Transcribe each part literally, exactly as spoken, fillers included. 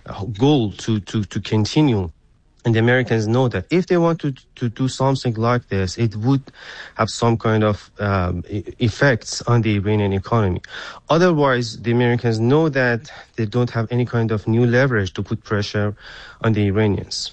goal to, to, to continue. And the Americans know that if they want to, to do something like this, it would have some kind of um, effects on the Iranian economy. Otherwise, the Americans know that they don't have any kind of new leverage to put pressure on the Iranians.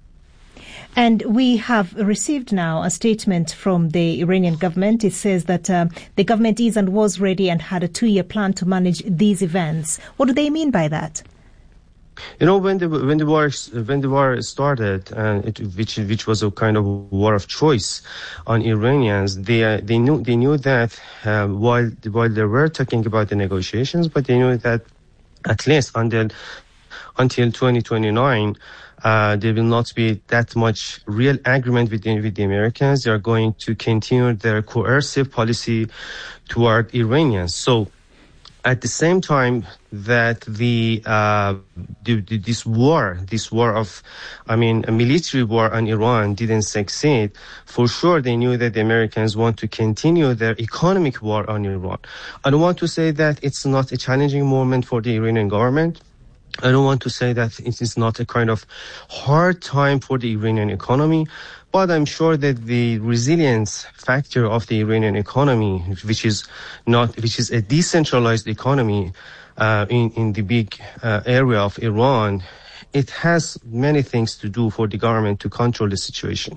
And we have received now a statement from the Iranian government. It says that um, the government is and was ready and had a two-year plan to manage these events. What do they mean by that? You know, when the when the war when the war started, and it, which which was a kind of war of choice on Iranians, they uh, they knew they knew that uh, while while they were talking about the negotiations, but they knew that at least until until twenty twenty-nine. Uh, there will not be that much real agreement with the, with the Americans. They are going to continue their coercive policy toward Iranians. So, at the same time that the, uh, the, the this war, this war of, I mean, a military war on Iran didn't succeed, for sure they knew that the Americans want to continue their economic war on Iran. I don't want to say that it's not a challenging moment for the Iranian government. I don't want to say that it is not a kind of hard time for the Iranian economy, but I'm sure that the resilience factor of the Iranian economy, which is not, which is a decentralized economy uh, in in the big uh, area of Iran, it has many things to do for the government to control the situation.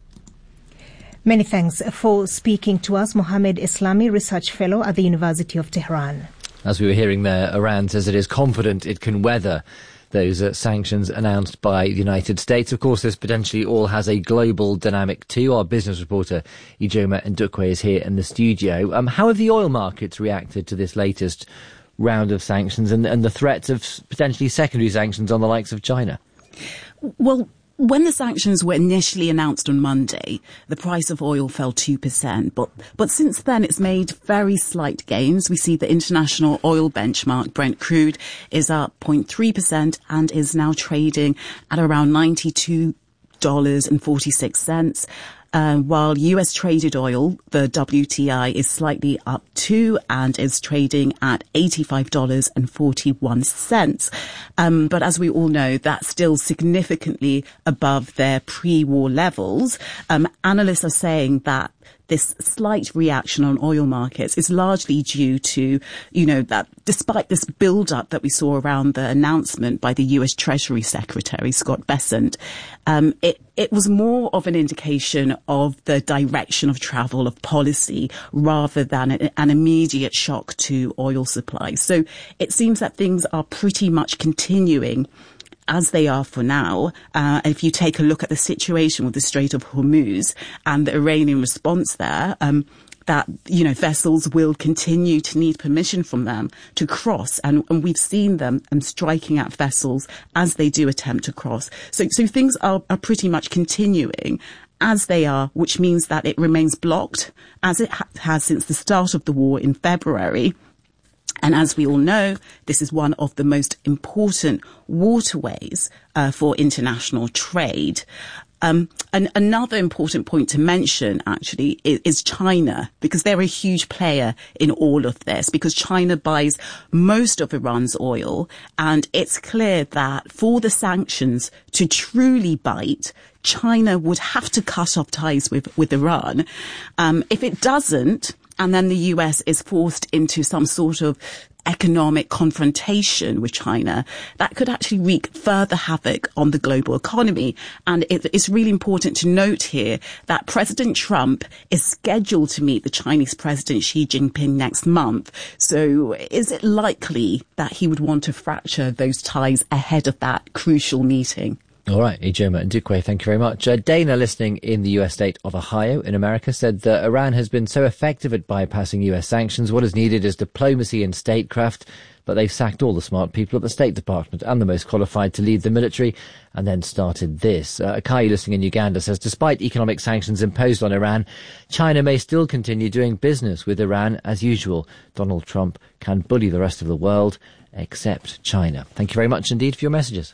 Many thanks for speaking to us, Mohammed Islami, Research Fellow at the University of Tehran. As we were hearing there, Iran says it is confident it can weather those uh, sanctions announced by the United States. Of course, this potentially all has a global dynamic too. Our business reporter, Ijoma Ndukwe, is here in the studio. Um, how have the oil markets reacted to this latest round of sanctions and, and the threats of potentially secondary sanctions on the likes of China? Well, when the sanctions were initially announced on Monday, the price of oil fell two percent. But, but since then, it's made very slight gains. We see the international oil benchmark, Brent crude, is up zero point three percent and is now trading at around ninety-two dollars and forty-six cents. Uh, while U S traded oil, the W T I, is slightly up too and is trading at eighty-five dollars and forty-one cents. Um, but as we all know, that's still significantly above their pre-war levels. Um, analysts are saying that this slight reaction on oil markets is largely due to, you know, that despite this build-up that we saw around the announcement by the U S Treasury Secretary, Scott Bessent, um, it, it was more of an indication of the direction of travel of policy rather than an, an immediate shock to oil supplies. So it seems that things are pretty much continuing as they are for now. Uh, if you take a look at the situation with the Strait of Hormuz and the Iranian response there, um, that, you know, vessels will continue to need permission from them to cross. And, and we've seen them um, striking at vessels as they do attempt to cross. So, so things are, are pretty much continuing as they are, which means that it remains blocked as it ha- has since the start of the war in February. And as we all know, this is one of the most important waterways uh, for international trade. Um, and another important point to mention, actually, is, is China, because they're a huge player in all of this, because China buys most of Iran's oil. And it's clear that for the sanctions to truly bite, China would have to cut off ties with, with Iran. Um, if it doesn't, and then the U S is forced into some sort of economic confrontation with China, that could actually wreak further havoc on the global economy. And it, it's really important to note here that President Trump is scheduled to meet the Chinese President Xi Jinping next month. So is it likely that he would want to fracture those ties ahead of that crucial meeting? All right, Ijoma Ndukwe, thank you very much. Uh, Dana, listening in the U S state of Ohio in America, said that Iran has been so effective at bypassing U S sanctions. What is needed is diplomacy and statecraft, but they've sacked all the smart people at the State Department and the most qualified to lead the military, and then started this. Uh, Akai, listening in Uganda, says despite economic sanctions imposed on Iran, China may still continue doing business with Iran as usual. Donald Trump can bully the rest of the world except China. Thank you very much indeed for your messages.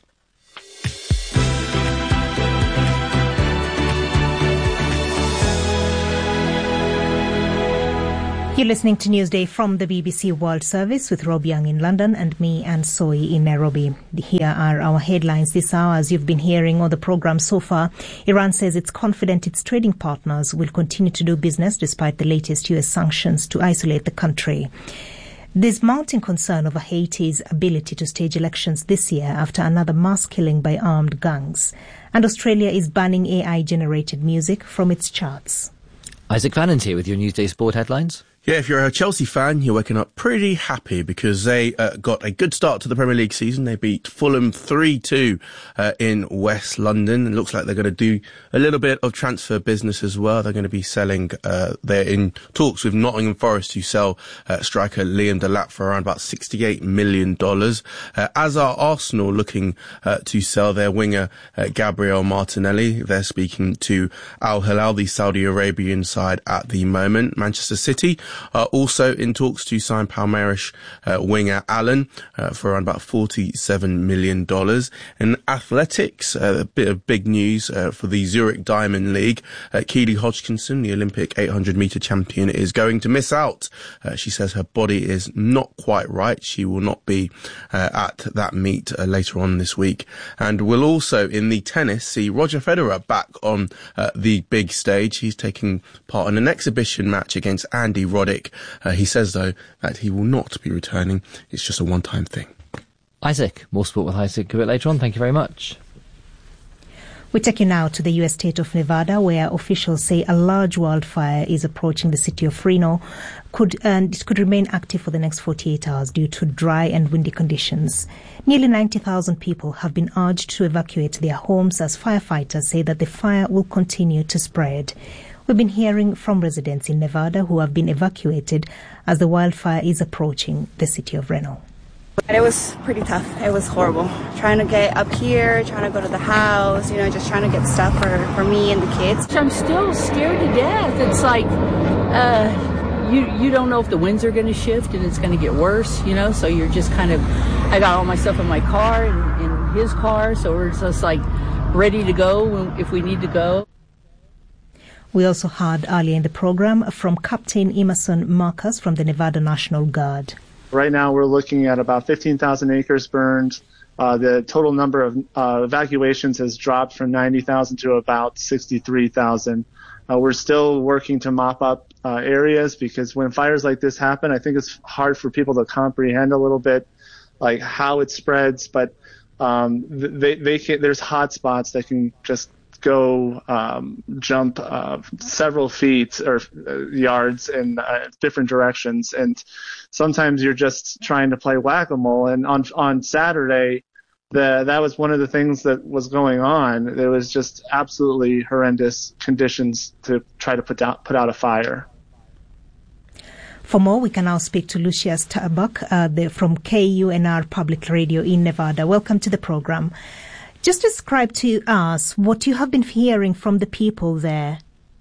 You're listening to Newsday from the B B C World Service with Rob Young in London and me, Anne Soy, in Nairobi. Here are our headlines this hour. As you've been hearing on the program so far, Iran says it's confident its trading partners will continue to do business despite the latest U S sanctions to isolate the country. There's mounting concern over Haiti's ability to stage elections this year after another mass killing by armed gangs. And Australia is banning A I-generated music from its charts. Isaac Vannant here with your Newsday Sport headlines. Yeah, if you're a Chelsea fan, you're waking up pretty happy because they uh, got a good start to the Premier League season. They beat Fulham three two uh, in West London. It looks like they're going to do a little bit of transfer business as well. They're going to be selling, uh, they're in talks with Nottingham Forest to sell uh, striker Liam Delap for around about sixty-eight million dollars. Uh, as are Arsenal looking uh, to sell their winger uh, Gabriel Martinelli. They're speaking to Al Hilal, the Saudi Arabian side at the moment. Manchester City are also in talks to sign Palmeiras uh, winger Allen uh, for around about forty-seven million dollars. In athletics, uh, a bit of big news uh, for the Zurich Diamond League. Uh, Keely Hodgkinson, the Olympic eight hundred metre champion, is going to miss out. Uh, she says her body is not quite right. She will not be uh, at that meet uh, later on this week. And we'll also, in the tennis, see Roger Federer back on uh, the big stage. He's taking part in an exhibition match against Andy Roddick. Uh, he says, though, that he will not be returning. It's just a one-time thing. Isaac, more sport with Isaac a bit later on. Thank you very much. We take you now to the U S state of Nevada, where officials say a large wildfire is approaching the city of Reno. Could, and it could remain active for the next forty-eight hours due to dry and windy conditions. Nearly ninety thousand people have been urged to evacuate their homes as firefighters say that the fire will continue to spread. We've been hearing from residents in Nevada who have been evacuated as the wildfire is approaching the city of Reno. It was pretty tough. It was horrible. Trying to get up here, trying to go to the house, you know, just trying to get stuff for, for me and the kids. I'm still scared to death. It's like, uh, you you don't know if the winds are going to shift and it's going to get worse, you know, so you're just kind of, I got all my stuff in my car and in his car, so we're just like ready to go if we need to go. We also heard earlier in the program from Captain Emerson Marcus from the Nevada National Guard. Right now we're looking at about fifteen thousand acres burned. Uh, the total number of uh, evacuations has dropped from ninety thousand to about sixty-three thousand. Uh, we're still working to mop up uh, areas because when fires like this happen, I think it's hard for people to comprehend a little bit like how it spreads, but um, they, they can, there's hot spots that can just go um, jump uh, several feet or uh, yards in uh, different directions, and sometimes you're just trying to play whack-a-mole. And on on Saturday, the that was one of the things that was going on. There was just absolutely horrendous conditions to try to put out put out a fire. For more, we can now speak to Lucius Tabak uh, the, from K U N R Public Radio in Nevada. Welcome to the program. Just describe to us what you have been hearing from the people there.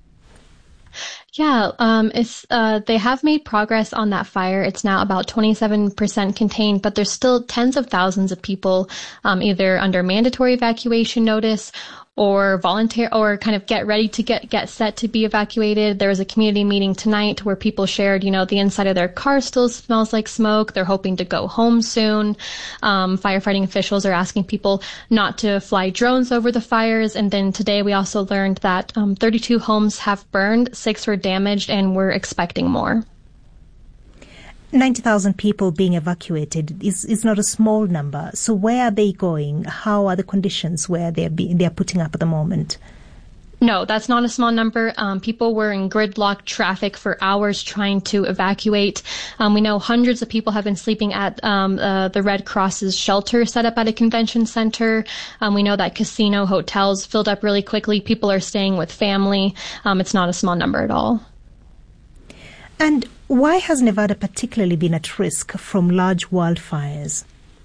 Yeah, um, it's uh, they have made progress on that fire. It's now about twenty-seven percent contained, but there's still tens of thousands of people um, either under mandatory evacuation notice or volunteer or kind of get ready to get, get set to be evacuated. There was a community meeting tonight where people shared, you know, the inside of their car still smells like smoke. They're hoping to go home soon. Um, firefighting officials are asking people not to fly drones over the fires. And then today we also learned that um, thirty-two homes have burned, six were damaged, and we're expecting more. ninety thousand people being evacuated is, is not a small number. So where are they going? How are the conditions where they're, be, they're putting up at the moment? No, that's not a small number. Um, people were in gridlock traffic for hours trying to evacuate. Um, we know hundreds of people have been sleeping at um, uh, the Red Cross's shelter set up at a convention center. Um, we know that casino hotels filled up really quickly. People are staying with family. Um, it's not a small number at all. And why has Nevada particularly been at risk from large wildfires?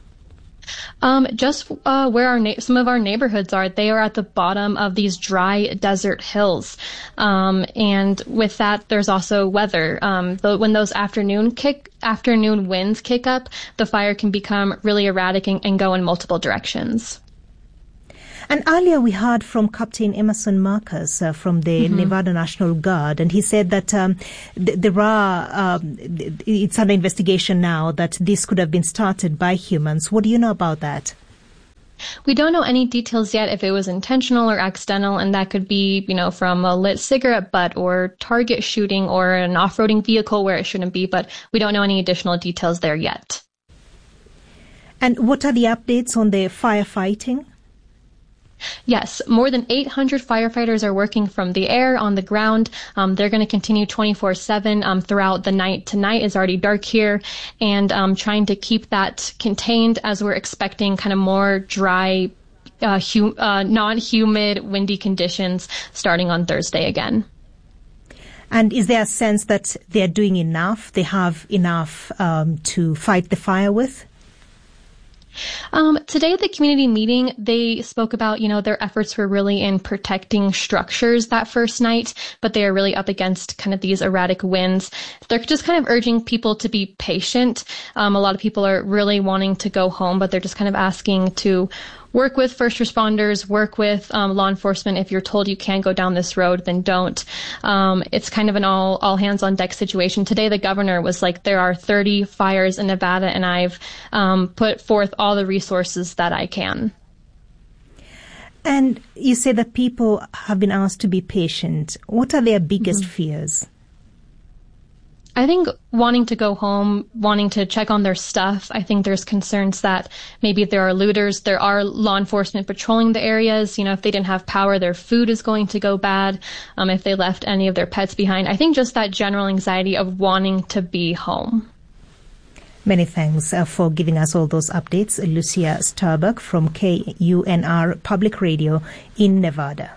Um, just uh, where our na- some of our neighborhoods are, they are at the bottom of these dry desert hills. Um, and with that, there's also weather. Um, the, when those afternoon kick afternoon winds kick up, the fire can become really erratic and, and go in multiple directions. And earlier we heard from Captain Emerson Marcus uh, from the mm-hmm. Nevada National Guard, and he said that um, th- there are, um, it's under investigation now that this could have been started by humans. What do you know about that? We don't know any details yet if it was intentional or accidental, and that could be, you know, from a lit cigarette butt or target shooting or an off-roading vehicle where it shouldn't be, but we don't know any additional details there yet. And what are the updates on the firefighting? Yes, more than eight hundred firefighters are working from the air, on the ground. Um, they're going to continue twenty-four seven um, throughout the night. Tonight is already dark here, and um, trying to keep that contained as we're expecting kind of more dry, uh, hum- uh, non-humid, windy conditions starting on Thursday again. And is there a sense that they're doing enough? They have enough um, to fight the fire with? Um, today at the community meeting, they spoke about, you know, their efforts were really in protecting structures that first night, but they are really up against kind of these erratic winds. They're just kind of urging people to be patient. Um, a lot of people are really wanting to go home, but they're just kind of asking to work with first responders, work with um, law enforcement. If you're told you can't go down this road, then don't. Um, it's kind of an all, all hands on deck situation. Today, the governor was like, there are thirty fires in Nevada, and I've um, put forth all the resources that I can. And you say that people have been asked to be patient. What are their biggest mm-hmm. fears? I think wanting to go home, wanting to check on their stuff. I think there's concerns that maybe there are looters, there are law enforcement patrolling the areas. You know, if they didn't have power, their food is going to go bad. Um, if they left any of their pets behind. I think just that general anxiety of wanting to be home. Many thanks uh, for giving us all those updates. Lucia Starbuck from K U N R Public Radio in Nevada.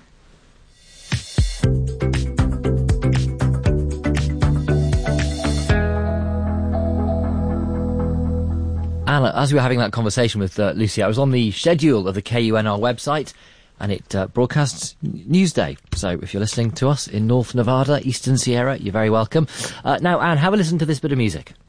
Anna, as we were having that conversation with uh, Lucy, I was on the schedule of the K U N R website, and it uh, broadcasts Newsday. So if you're listening to us in North Nevada, Eastern Sierra, you're very welcome. Uh, now, Anne, have a listen to this bit of music.